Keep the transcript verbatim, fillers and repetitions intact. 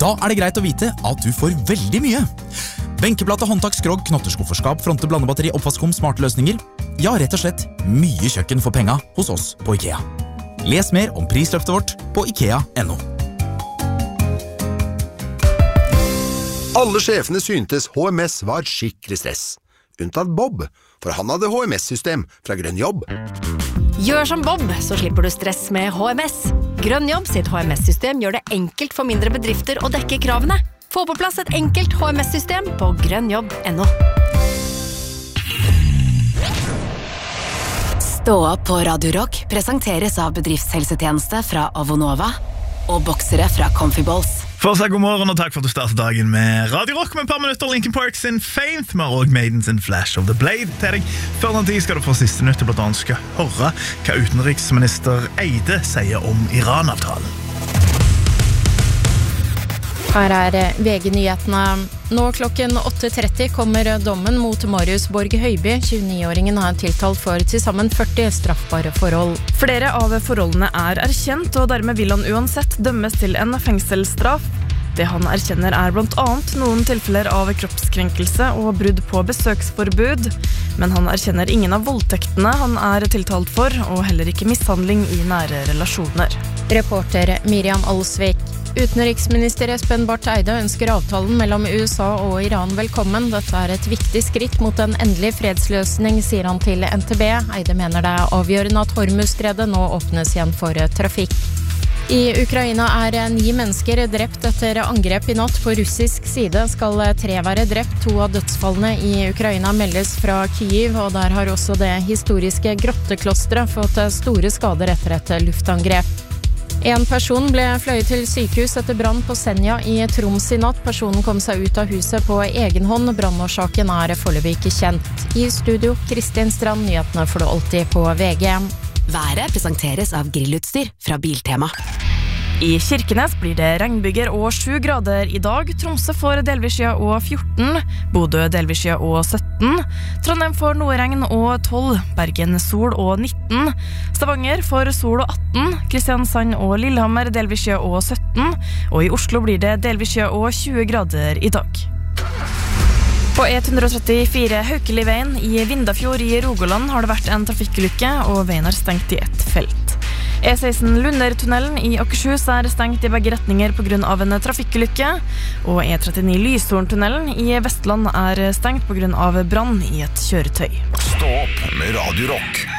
Da er det greit å vite at du får veldig mye. Benkeplate, håndtak, skrogg, knotterskufferskap, fronte, blandebatteri, oppvaskom, smarte løsninger. Ja, rett og slett mye kjøkken for penga hos oss på IKEA. Les mer om prisløftet vårt på ikea punktum no. Alle sjefene syntes H M S var skikkelig stress. Unntatt Bob, for han hadde H M S-system fra Grønn Jobb. Gjør som Bob, så slipper du stress med H M S. Grønn Jobb sitt H M S-system gjør det enkelt for mindre bedrifter å dekke kravene. Få på plass et enkelt H M S-system på grønnjobb punktum no. Stå opp på Radio Rock presenteres av bedriftshelsetjeneste fra Avonova og boksere fra Comfy Balls. For å si god morgen og takk for at du starter dagen med Radio Rock med et par minutter Linkin Park sin Faith, med og Maiden sin Flash of the Blade til deg. Før den tid skal du få siste nytt, blant annet skal høre hva utenriksminister Eide sier om Iran-avtalen. Her er V G-nyhetene. Nå klokken åtte tretti kommer dommen mot Marius Borg Høiby. tjueni-åringen er tiltalt for til sammen førti straffbare forhold. Flere av forholdene er erkjent, og dermed vil han uansett dømmes til en fengselsstraff. Det han erkjenner er blant annet noen tilfeller av kroppskrenkelse og brudd på besøksforbud. Men han erkjenner ingen av voldtektene han er tiltalt for, og heller ikke mishandling i nære relasjoner. Reporter Miriam Alsvik. Utenriksminister Espen Barth Eide ønsker avtalen mellom U S A og Iran velkommen. Dette er et viktig skritt mot en endelig fredsløsning, sier han til N T B. Eide mener det er avgjørende at Hormuzstredet nå åpnes igjen for trafikk. I Ukraina er ni mennesker drept etter angrep i natt. På russisk side skal tre være drept. To av dødsfallene i Ukraina meldes fra Kyiv, og der har også det historiske grotteklosteret fått store skader etter et luftangrep. En person ble fløyet til sykehus etter brann på Senja i Troms i natt. Personen kom seg ut av huset på egen hånd. Brannårsaken er foreløpig ikke kjent. I studio, Kristin Strand, nyhetene får du alltid på V G. Været presenteres av grillutstyr fra Biltema. I Kirkenes blir det regnbyger og sju grader i dag. Tromsø får delvis skya og fjorten. Bodø delvis skya og sytten. Trondheim får noe regn og tolv. Bergen sol og nitten. Stavanger får sol og atten. Kristiansand og Lillehammer delvis skya og sytten. Og i Oslo blir det delvis skya og tjue grader i dag. På E ett trettifire Haukeliveien i Vindafjord i Rogaland har det vært en trafikkulykke, og veien er stengt i ett felt. E seksten Lundertunnelen i Akershus er stengt i begge retninger på grunn av en trafikkulykke, og E trettini Lyshorntunnelen i Vestland er stengt på grunn av brann i et kjøretøy. Stå opp med Radio Rock.